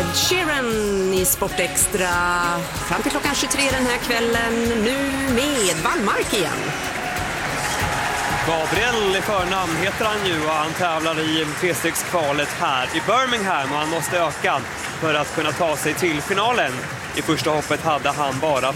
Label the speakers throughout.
Speaker 1: Ed Sheeran i Sportextra fram till klockan 23 den här kvällen, nu med Wallmark igen.
Speaker 2: Gabriel i förnamn heter han ju och han tävlar i trestegskvalet här i Birmingham och han måste öka för att kunna ta sig till finalen. I första hoppet hade han bara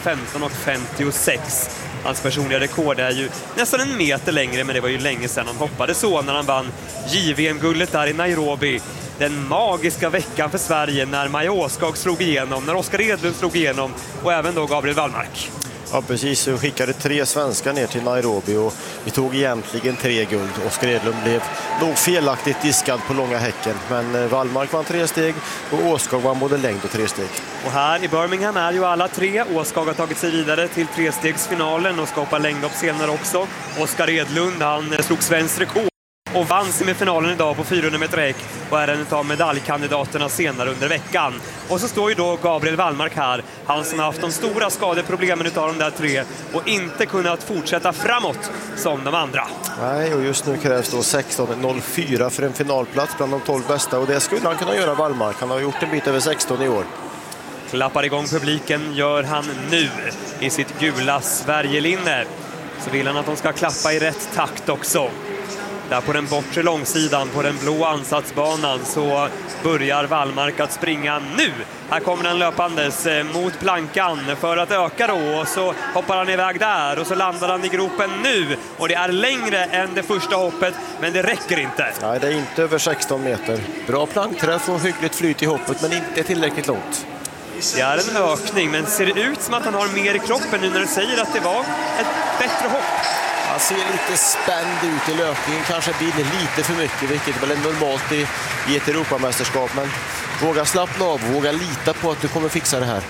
Speaker 2: 15,56. Hans personliga rekord är ju nästan en meter längre, men det var ju länge sedan han hoppade så när han vann JVM-guldet där i Nairobi. Den magiska veckan för Sverige när Maja Åskog slog igenom, när Oskar Edlund slog igenom och även då Gabriel Wallmark.
Speaker 3: Ja, precis. Vi skickade 3 svenskar ner till Nairobi och vi tog egentligen 3 guld. Oskar Edlund blev nog felaktigt diskad på långa häcken. Men Wallmark vann 3 steg och Åskog vann både längd och 3 steg.
Speaker 2: Och här i Birmingham är ju alla 3. Åskog har tagit sig vidare till 3-stegsfinalen och ska hoppa längdhopp senare också. Oskar Edlund, han slog svensk rekord och vann sig med finalen idag på 400 meter häck och är en av medaljkandidaterna senare under veckan. Och så står ju då Gabriel Wallmark här, han som har haft de stora skadeproblemen utav de där 3 och inte kunnat fortsätta framåt som de andra.
Speaker 3: Nej, och just nu krävs då 16,04 för en finalplats bland de 12 bästa och det skulle han kunna göra, Wallmark. Han har gjort en bit över 16 i år.
Speaker 2: Klappar igång publiken gör han nu i sitt gula Sverigelinne. Så vill han att de ska klappa i rätt takt också. Där på den bortre långsidan, på den blå ansatsbanan, så börjar Wallmark att springa nu. Här kommer den löpandes mot plankan för att öka då. Och så hoppar han iväg där och så landar han i gropen nu. Och det är längre än det första hoppet, men det räcker inte.
Speaker 3: Nej, det är inte över 16 meter. Bra plankträff och hyggligt flyt i hoppet, men inte tillräckligt långt.
Speaker 2: Det är en ökning, men ser det ut som att han har mer i kroppen nu när du säger att det var ett bättre hopp?
Speaker 3: Han ser lite spänd ut i löpningen, kanske blir det lite för mycket, vilket väl är normalt i ett Europamästerskap. Men våga slappna av, våga lita på att du kommer fixa det här.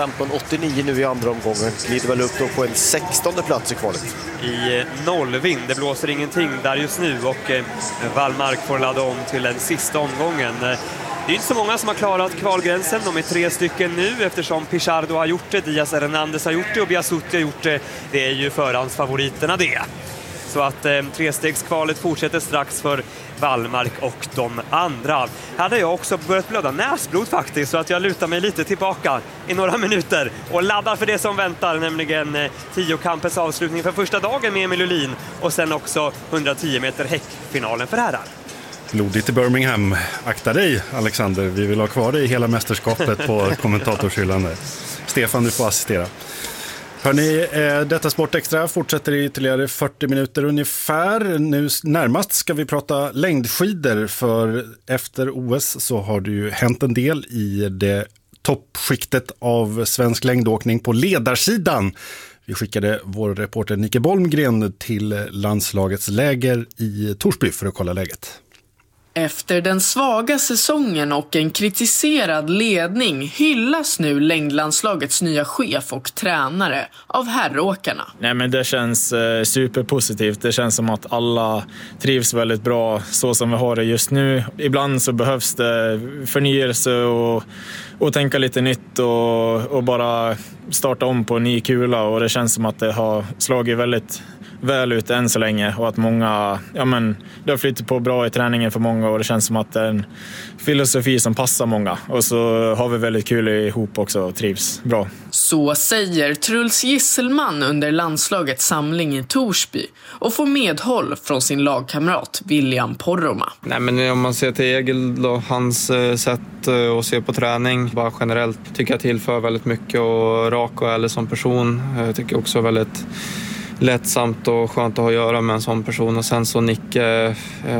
Speaker 3: 15,89 nu i andra omgången, glider väl upp då på en 16:e plats i kvalet.
Speaker 2: I nollvind, det blåser ingenting där just nu och Wallmark får ladda om till den sista omgången. Det är inte så många som har klarat kvalgränsen. De är 3 stycken nu eftersom Pichardo har gjort det, Díaz Hernández har gjort det och Biasutti har gjort det. Det är ju förhandsfavoriterna det. Så att 3-stegskvalet fortsätter strax för Wallmark och de andra. Här hade jag också börjat blöda näsblod faktiskt, så att jag lutar mig lite tillbaka i några minuter och laddar för det som väntar, nämligen 10-kampens avslutning för första dagen med Emil Ullin och sen också 110 meter häckfinalen för herrar.
Speaker 4: Blodigt i Birmingham. Akta dig, Alexander. Vi vill ha kvar dig i hela mästerskapet på kommentatorshyllan. Stefan, du får assistera. Hörrni, detta Sportextra fortsätter i ytterligare 40 minuter ungefär. Nu närmast ska vi prata längdskidor, för efter OS så har det ju hänt en del i det toppskiktet av svensk längdåkning på ledarsidan. Vi skickade vår reporter Nicke Bolmgren till landslagets läger i Torsby för att kolla läget.
Speaker 5: Efter den svaga säsongen och en kritiserad ledning hyllas nu längdlandslagets nya chef och tränare av herråkarna.
Speaker 6: Nej, men det känns superpositivt. Det känns som att alla trivs väldigt bra så som vi har det just nu. Ibland så behövs det förnyelse och tänka lite nytt och bara starta om på en ny kula, och det känns som att det har slagit väldigt väl ut än så länge och att många, det har flyttat på bra i träningen för många och det känns som att det är en filosofi som passar många, och så har vi väldigt kul ihop också och trivs bra.
Speaker 5: Så säger Truls Gisselman under landslagets samling i Torsby och får medhåll från sin lagkamrat William Porroma.
Speaker 7: Nej, men om man ser till Egil och hans sätt att se på träning, bara generellt tycker jag tillför väldigt mycket, och rak och ärlig som person. Jag tycker också väldigt lättsamt och skönt att ha att göra med en sån person. Och sen så Nicke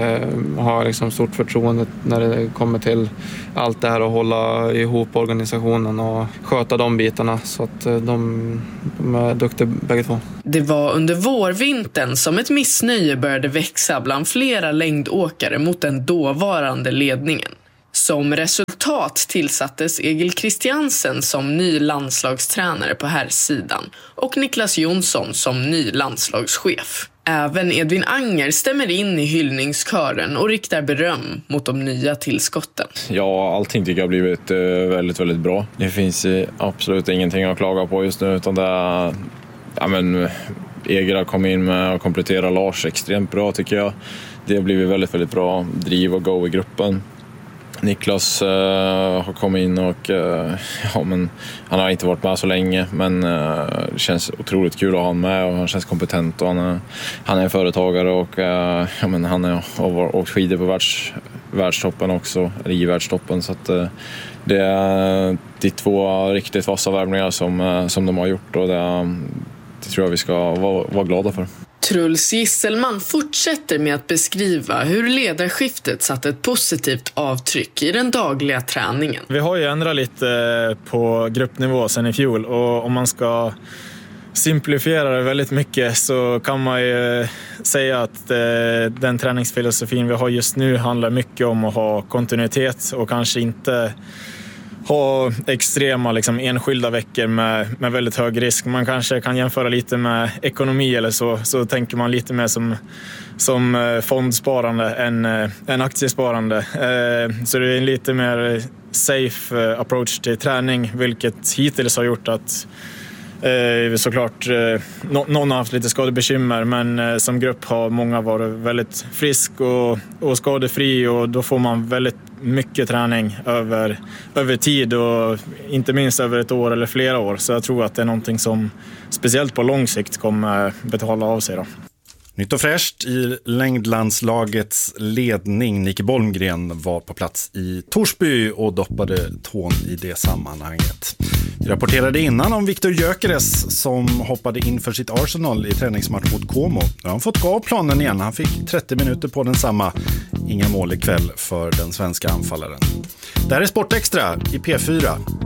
Speaker 7: har liksom stort förtroende när det kommer till allt det här att hålla ihop organisationen och sköta de bitarna, så att de är duktiga bägge två.
Speaker 5: Det var under vårvintern som ett missnöje började växa bland flera längdåkare mot den dåvarande ledningen. Som resultat tillsattes Egil Christiansen som ny landslagstränare på herrsidan och Niklas Jonsson som ny landslagschef. Även Edvin Anger stämmer in i hyllningskören och riktar beröm mot de nya tillskotten.
Speaker 8: Ja, allting tycker jag har blivit väldigt, väldigt bra. Det finns absolut ingenting att klaga på just nu, utan det är, Egil har kommit in med och kompletterat Lars extremt bra tycker jag. Det har blivit väldigt, väldigt bra driv och go i gruppen. Niklas har kommit in och men han har inte varit med så länge, men det känns otroligt kul att ha honom med och han känns kompetent och han är en företagare och men han har åkt skidor på världstoppen också, eller i världstoppen, så att det är de 2 riktigt vassa värvningar som de har gjort och det tror jag vi ska vara glada för.
Speaker 5: Truls Gisselman fortsätter med att beskriva hur ledarskiftet satt ett positivt avtryck i den dagliga träningen.
Speaker 6: Vi har ju ändrat lite på gruppnivå sen i fjol och om man ska simplifiera det väldigt mycket så kan man ju säga att den träningsfilosofin vi har just nu handlar mycket om att ha kontinuitet och kanske inte ha extrema enskilda veckor med väldigt hög risk. Man kanske kan jämföra lite med ekonomi eller så tänker man lite mer som fondsparande än aktiesparande. Så det är en lite mer safe approach till träning, vilket hittills har gjort att såklart någon har haft lite skadebekymmer, men som grupp har många varit väldigt frisk och skadefri och då får man väldigt mycket träning över tid och inte minst över ett år eller flera år. Så jag tror att det är någonting som speciellt på lång sikt kommer betala av sig då.
Speaker 4: Nytt och fräscht i längdlandslagets ledning. Nicke Bolmgren var på plats i Torsby och doppade tån i det sammanhanget. Vi rapporterade innan om Viktor Gyökeres som hoppade in för sitt Arsenal i träningsmatch mot Como. Nu har han fått gå av planen igen. Han fick 30 minuter på den samma. Inga mål ikväll för den svenska anfallaren. Det här är Sportextra i P4.